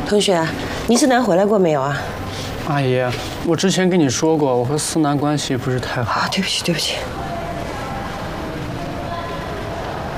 同学，倪思南回来过没有啊？ 阿姨，我之前跟你说过，我和思南关系不是太好。 啊，对不起，对不起。